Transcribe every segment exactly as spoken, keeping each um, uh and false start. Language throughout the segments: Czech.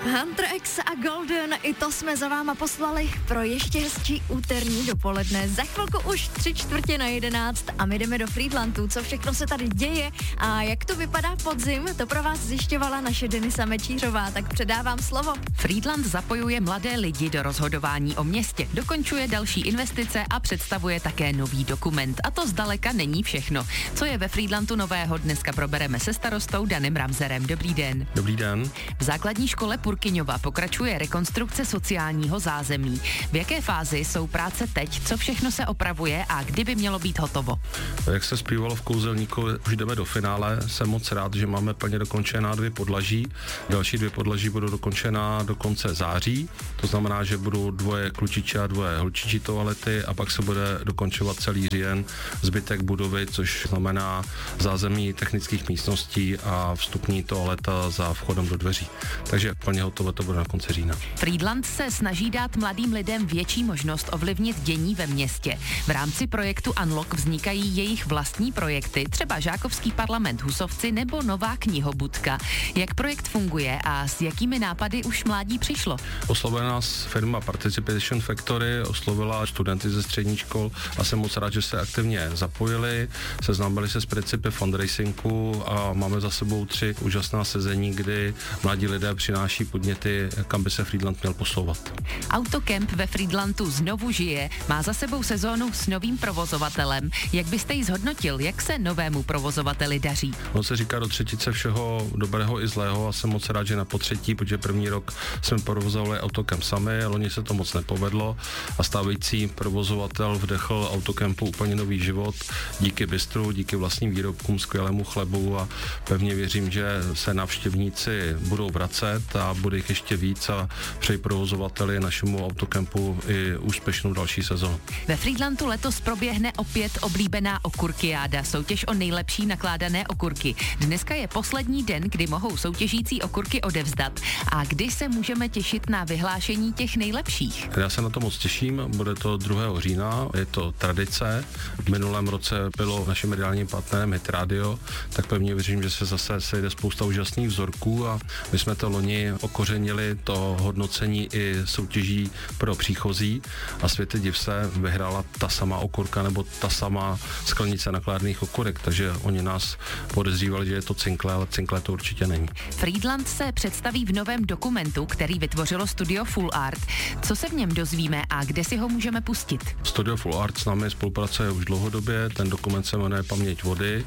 Hunter X a Golden, i to jsme za váma poslali pro ještě hezčí úterní dopoledne. Za chvilku už tři čtvrtě na jedenáct a my jdeme do Frýdlantu. Co všechno se tady děje a jak to vypadá podzim, to pro vás zjišťovala naše Denisa Mečířová, tak předávám slovo. Frýdlant zapojuje mladé lidi do rozhodování o městě, dokončuje další investice a představuje také nový dokument. A to zdaleka není všechno. Co je ve Frýdlantu nového, dneska probereme se starostou Danem Ramzerem. Dobrý den. Dobrý den. V základní škole Purkyňova pokračuje rekonstrukce sociálního zázemí. V jaké fázi jsou práce teď, co všechno se opravuje a kdy by mělo být hotovo? Jak se zpívalo v Kouzelníku, už jdeme do finále. Jsem moc rád, že máme plně dokončená dvě podlaží. Další dvě podlaží budou dokončená do konce září. To znamená, že budou dvoje klučiče a dvoje holčičí toalety a pak se bude dokončovat celý říjen, zbytek budovy, což znamená zázemí technických místností a vstupní toaleta za vchodem do dveří. Takže plně hotové to bude na konci října. Frýdlant se snaží dát mladým lidem větší možnost ovlivnit dění ve městě. V rámci projektu Unlock vznikají jejich vlastní projekty, třeba Žákovský parlament Husovci nebo Nová knihobudka. Jak projekt funguje a s jakými nápady už mládí přišlo? Oslovila nás firma Participation Factory, oslovila studenty ze středních škol a jsem moc rád, že se aktivně zapojili, seznámili se s principy fundraisingu a máme za sebou tři úžasná sezení, kdy mladí lidé přináší podněty, kam by se Frýdlant měl posouvat. Autokemp ve Frýdlantu znovu žije, má za sebou sezónu s novým provozovatelem. Jak byste ji zhodnotil, jak se novému provozovateli daří? On se říká do třetice všeho dobrého i zlého a jsem moc rád, že na potřetí, protože první rok jsme provozovali Autokemp sami, loni se to moc nepovedlo a stávající provozovatel vdechl Autokempu úplně nový život díky bistru, díky vlastním výrobkům, skvělému chlebu a pevně věřím, že se návštěvníci budou vracet a bude jich ještě víc a přeji provozovateli našemu Autokempu i úspěšnou další sezonu. Ve Frýdlantu letos proběhne opět oblíbená okurkiáda, soutěž o nejlepší nakládané okurky. Dneska je poslední den, kdy mohou soutěžící okurky odevzdat. A kdy se můžeme těšit na vyhlášení těch nejlepších? Já se na to moc těším, bude to druhého října, je to tradice. V minulém roce bylo naším mediálním partnerem Hit Radio, tak pevně věřím, že se zase sejde spousta úžasných vzorků a my jsme to loni okořenili to hodnocení i soutěží pro příchozí a světe div se vyhrála ta sama okurka nebo ta sama sklenice nakládaných okurek, takže oni nás podezřívali, že je to cinkle, ale cinkle to určitě není. Frýdlant se představí v novém dokumentu, který vytvořilo studio Full Art. Co se v něm dozvíme a kde si ho můžeme pustit? Studio Full Art s námi spolupracuje už dlouhodobě, ten dokument se jmenuje Paměť vody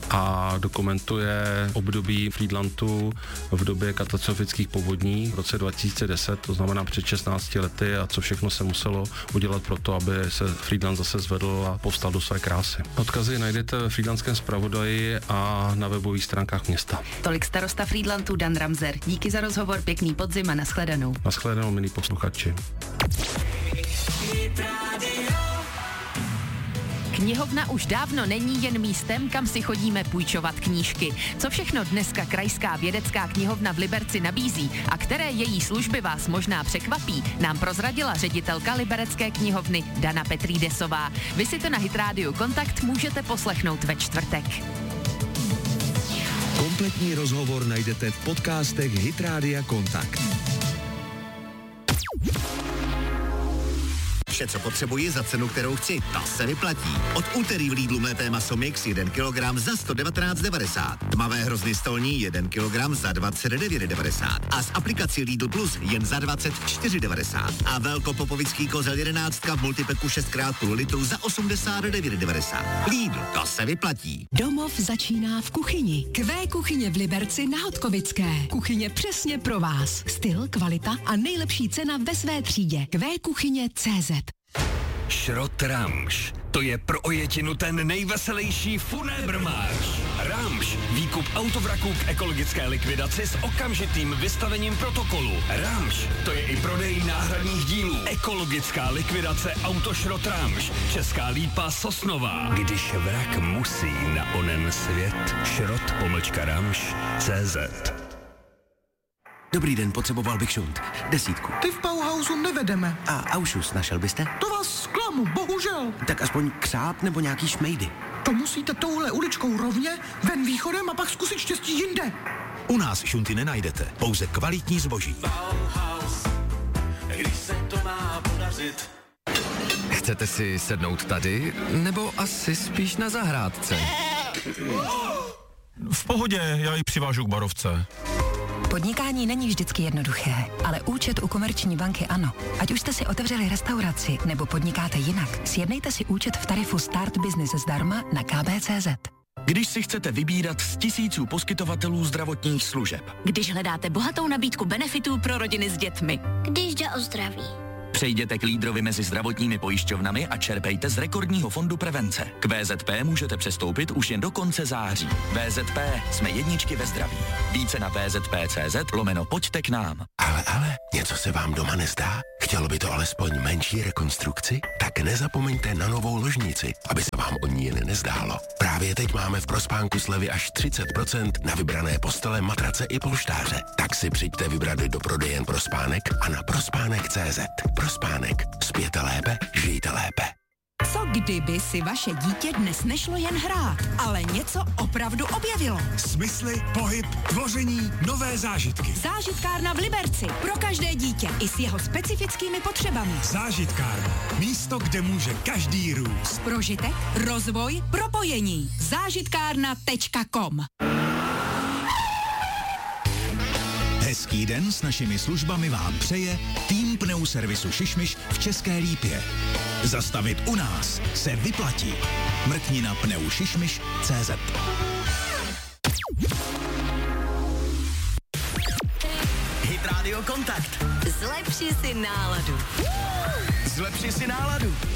a dokumentuje období Frýdlantu v době katastrofických povodní v roce dva tisíce deset, to znamená před šestnácti lety a co všechno se muselo udělat pro to, aby se Frýdlant zase zvedl a povstal do své krásy. Odkazy najdete ve Frýdlantském zpravodaji a na webových stránkách města. Tolik starosta Frýdlantu Dan Ramzer. Díky za rozhovor, pěkný podzim a nashledanou. Nashledanou, milí posluchači. Knihovna už dávno není jen místem, kam si chodíme půjčovat knížky. Co všechno dneska Krajská vědecká knihovna v Liberci nabízí a které její služby vás možná překvapí, nám prozradila ředitelka Liberecké knihovny Dana Petrídesová. Vy si to na Hit Radio Kontakt můžete poslechnout ve čtvrtek. Kompletní rozhovor najdete v podcastech Hit Rádia Kontakt. Vše, co potřebuji za cenu, kterou chci, ta se vyplatí. Od úterý v Lidlu mlété maso mix jeden kilogram za sto devatenáct devadesát. Tmavé hrozny stolní jeden kilogram za dvacet devět devadesát. A s aplikací Lidl Plus jen za dvacet čtyři devadesát. A velkopopovický kozel jedenáctka v multipeku šest krát půl litru za osmdesát devět devadesát. Lidl, to se vyplatí. Domov začíná v kuchyni. Q kuchyně v Liberci na Hodkovické. Kuchyně přesně pro vás. Styl, kvalita a nejlepší cena ve své třídě. Q kuchyně tečka cé zet. Šrot Ramš. To je pro ojetinu ten nejveselější funébrmář. Ramš. Výkup autovraků k ekologické likvidaci s okamžitým vystavením protokolu. Ramš. To je i prodej náhradních dílů. Ekologická likvidace Autošrot Ramš. Česká Lípa Sosnová. Když vrak musí na onen svět. Šrot pomlčka Ramš tečka cé zet. Dobrý den, potřeboval bych šunt. Desítku. Ty v Bauhausu nevedeme. A Aušus našel byste? To vás zklamu, bohužel. Tak aspoň křáp nebo nějaký šmejdy. To musíte touhle uličkou rovně, ven východem a pak zkusit štěstí jinde. U nás šunty nenajdete, pouze kvalitní zboží. Chcete si sednout tady, nebo asi spíš na zahrádce? V pohodě, já ji přivážu k barovce. Podnikání není vždycky jednoduché, ale účet u Komerční banky ano. Ať už jste si otevřeli restauraci nebo podnikáte jinak, sjednejte si účet v tarifu Start Business zdarma na k b tečka cé zet. Když si chcete vybírat z tisíců poskytovatelů zdravotních služeb. Když hledáte bohatou nabídku benefitů pro rodiny s dětmi. Když jde o zdraví. Přejděte k lídrovi mezi zdravotními pojišťovnami a čerpejte z rekordního fondu prevence. K V Z P můžete přestoupit už jen do konce září. V Z P, jsme jedničky ve zdraví. Více na V Z P tečka cé zet lomeno pojďte k nám. Ale, ale, něco se vám doma nezdá? Chtělo by to alespoň menší rekonstrukci? Tak nezapomeňte na novou ložnici, aby se vám o ní jen nezdálo. Právě teď máme v Prospánku slevy až třicet procent na vybrané postele, matrace i polštáře. Tak si přijďte vybrat do prodejen Prospánek a na prospánek tečka cé zet. Prospánek. Spěte lépe, žijte lépe. Co kdyby si vaše dítě dnes nešlo jen hrát, ale něco opravdu objevilo? Smysly, pohyb, tvoření, nové zážitky. Zážitkárna v Liberci. Pro každé dítě i s jeho specifickými potřebami. Zážitkárna. Místo, kde může každý růst. Prožitek, rozvoj, propojení. Zážitkárna tečka com. Hezký den s našimi službami vám přeje tým pneuservisu Šišmiš v České Lípě. Zastavit u nás se vyplatí. Mrkni na pneušišmiš tečka cé zet. Hit Radio Kontakt. Zlepši si náladu. Zlepši si náladu.